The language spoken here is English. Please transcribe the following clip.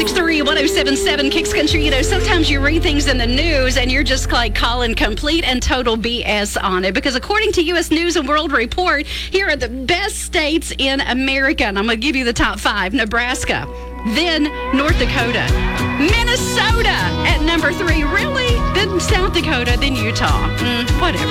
96.3, 107.7 Kicks Country. You know, sometimes you read things in the news and you're just like calling complete and total BS on it. Because according to U.S. News and World Report, here are the best states in America. And I'm going to give you the top 5. Nebraska, then North Dakota, Minnesota at number 3. Really? Then South Dakota, then Utah. Whatever.